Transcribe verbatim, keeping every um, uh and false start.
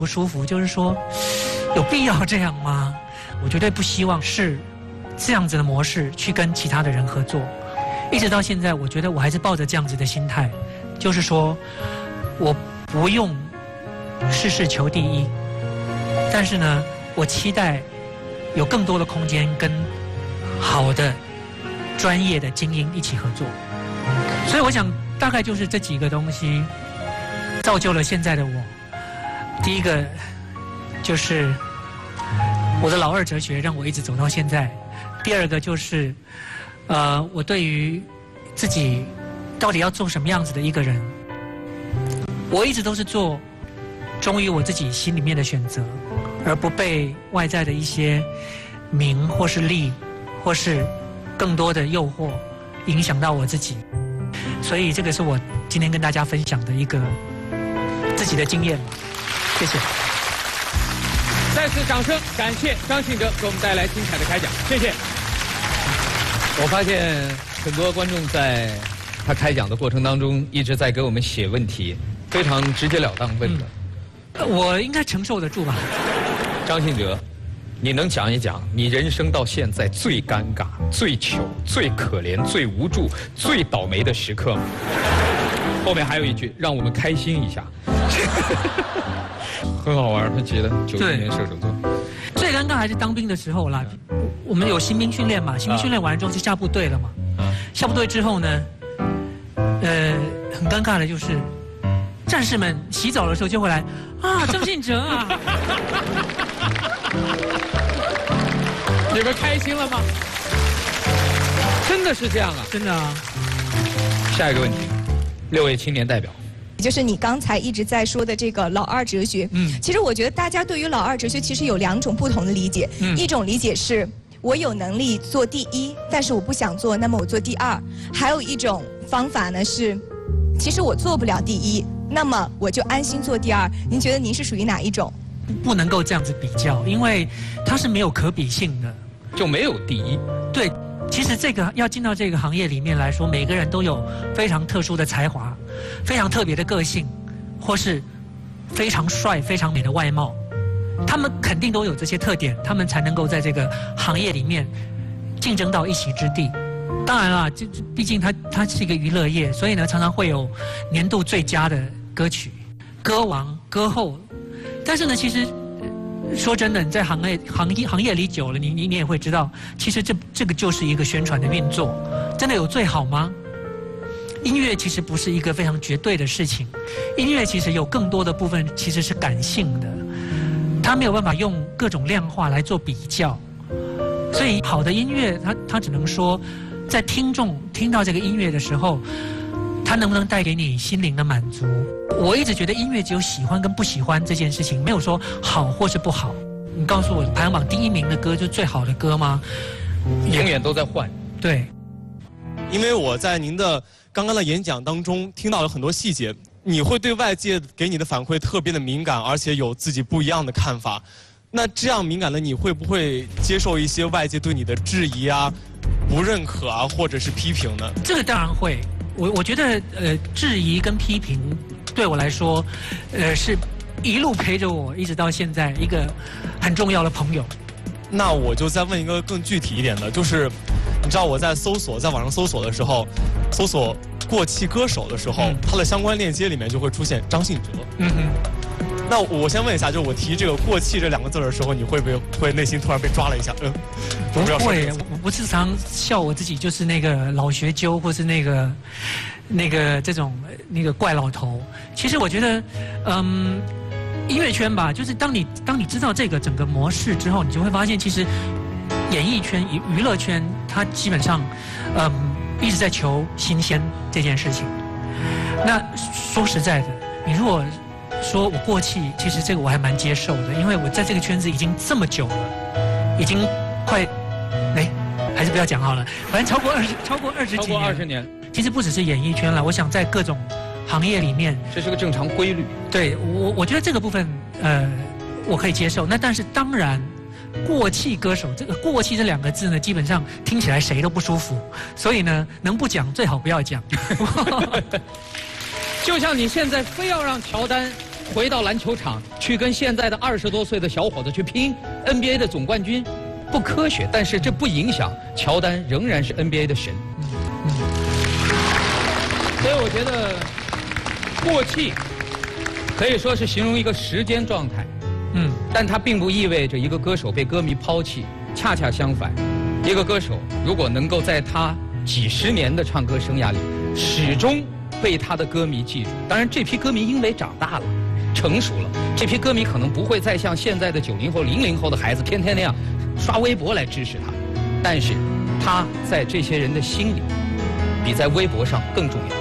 不舒服，就是说，有必要这样吗？我绝对不希望是这样子的模式去跟其他的人合作。一直到现在，我觉得我还是抱着这样子的心态，就是说，我不用事事求第一，但是呢，我期待有更多的空间跟好的专业的精英一起合作。所以我想，大概就是这几个东西造就了现在的我。第一个就是我的老二哲学让我一直走到现在。第二个就是，呃，我对于自己到底要做什么样子的一个人，我一直都是做忠于我自己心里面的选择，而不被外在的一些名或是利，或是更多的诱惑影响到我自己。所以这个是我今天跟大家分享的一个自己的经验吧。谢谢。 再次掌声，感谢张信哲给我们带来精彩的开讲，谢谢。我发现很多观众在他开讲的过程当中一直在给我们写问题，非常直截了当问的。 嗯、我应该承受得住吧？ 张信哲，你能讲一讲你人生到现在最尴尬、最糗、最可怜、最无助、最倒霉的时刻吗？后面还有一句，让我们开心一下。很好玩，他觉得九一年射手座。 最尴尬还是当兵的时候啦，我们有新兵训练嘛，新兵训练完之后就下部队了嘛。啊、下部队之后呢，呃，很尴尬的就是，战士们洗澡的时候就会来啊，张信哲啊。 你们开心了吗？真的是这样啊？ 真的啊。 下一个问题，六位青年代表。 就是你刚才一直在说的这个老二哲学，嗯，其实我觉得大家对于老二哲学其实有两种不同的理解，嗯，一种理解是我有能力做第一，但是我不想做，那么我做第二；还有一种方法呢是，其实我做不了第一，那么我就安心做第二。您觉得您是属于哪一种？ 不能够这样子比较，因为它是没有可比性的， 就没有第一。 对。其实这个要进到这个行业里面来说，每个人都有非常特殊的才华，非常特别的个性，或是非常帅、非常美的外貌，他们肯定都有这些特点，他们才能够在这个行业里面竞争到一席之地。当然啦，这毕竟它它是一个娱乐业，所以呢，常常会有年度最佳的歌曲、歌王、歌后。但是呢，其实说真的，你在行业行业行业里久了，你你你也会知道，其实这这个就是一个宣传的运作。真的有最好吗？音乐其实不是一个非常绝对的事情，音乐其实有更多的部分其实是感性的，它没有办法用各种量化来做比较。所以好的音乐，它它只能说，在听众听到这个音乐的时候，它能不能带给你心灵的满足？我一直觉得音乐只有喜欢跟不喜欢这件事情，没有说好或是不好。你告诉我，排行榜第一名的歌就是最好的歌吗？ 永远都在换。 对， 因为我在您的刚刚的演讲当中听到了很多细节，你会对外界给你的反馈特别的敏感，而且有自己不一样的看法。那这样敏感的你会不会接受一些外界对你的质疑啊、不认可啊，或者是批评呢？ 这个当然会。我我觉得呃，质疑跟批评对我来说，呃，是一路陪着我一直到现在一个很重要的朋友。 那我就再问一个更具体一点的，就是你知道我在搜索，在网上搜索的时候，搜索过气歌手的时候，嗯、它的相关链接里面就会出现张信哲。嗯哼。那我先问一下，就是我提这个“过气”这两个字的时候，你会不会会内心突然被抓了一下？嗯， 不会，我不是常笑我自己就是那个老学究，或是那个那个这种那个怪老头。其实我觉得，嗯，音乐圈吧，就是当你当你知道这个整个模式之后，你就会发现，其实演艺圈、娱娱乐圈，它基本上，嗯，一直在求新鲜这件事情。那说实在的，你如果说我过气，其实这个我还蛮接受的，因为我在这个圈子已经这么久了，已经快，哎，还是不要讲好了，反正超过二十，超过二十几年， 超过二十年。 其实不只是演艺圈了，我想在各种行业里面， 这是个正常规律。 对我，我觉得这个部分，呃，我可以接受。那但是当然，过气歌手这个“过气”这两个字呢，基本上听起来谁都不舒服，所以呢，能不讲最好不要讲。 就像你现在非要让乔丹回到篮球场去跟现在的二十多岁的小伙子去拼 N B A 的总冠军，不科学。但是这不影响乔丹仍然是 N B A 的神。所以我觉得过气可以说是形容一个时间状态，嗯，但它并不意味着一个歌手被歌迷抛弃，恰恰相反，一个歌手如果能够在他几十年的唱歌生涯里始终被他的歌迷记住，当然这批歌迷因为长大了成熟了，这批歌迷可能不会再像现在的九零后零零后的孩子天天那样刷微博来支持他，但是他在这些人的心里比在微博上更重要。